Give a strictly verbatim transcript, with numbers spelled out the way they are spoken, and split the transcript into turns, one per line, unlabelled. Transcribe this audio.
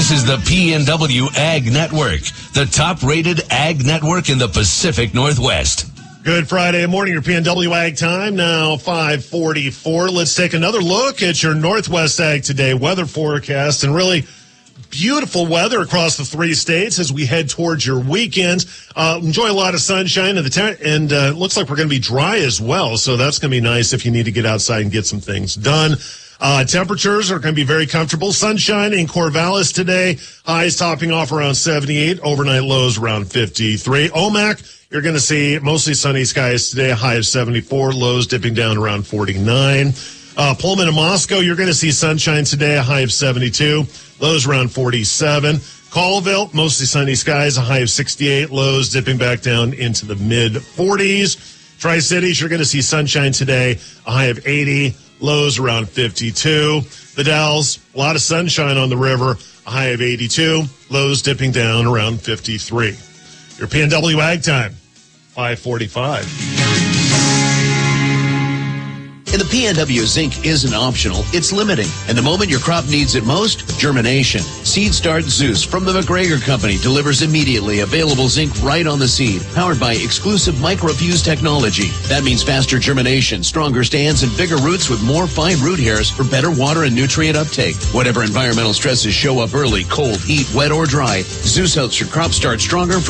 This is the P N W Ag Network, the top-rated ag network in the Pacific Northwest.
Good Friday morning, your P N W Ag time, now five forty-four. Let's take another look at your Northwest Ag Today weather forecast, and really beautiful weather across the three states as we head towards your weekend. Uh, enjoy a lot of sunshine, and, the te- and uh, it looks like we're going to be dry as well, so that's going to be nice if you need to get outside and get some things done. Uh, temperatures are going to be very comfortable. Sunshine in Corvallis today. Highs topping off around seventy-eight. Overnight lows around fifty-three. Omak, you're going to see mostly sunny skies today. A high of seventy-four. Lows dipping down around forty-nine. Uh, Pullman and Moscow, you're going to see sunshine today. A high of seventy-two. Lows around forty-seven. Colville, mostly sunny skies. A high of sixty-eight. Lows dipping back down into the mid forties. Tri-Cities, you're going to see sunshine today. A high of eighty. Lows around fifty-two. The Dalles, a lot of sunshine on the river, a high of eighty-two. Lows dipping down around fifty-three. Your P N W Ag time, five forty-five.
In the P N W, zinc isn't optional, it's limiting. And the moment your crop needs it most, germination. Seed Start Zeus from the McGregor Company delivers immediately available zinc right on the seed, powered by exclusive microfuse technology. That means faster germination, stronger stands, and bigger roots with more fine root hairs for better water and nutrient uptake. Whatever environmental stresses show up early, cold, heat, wet, or dry, Zeus helps your crop start stronger.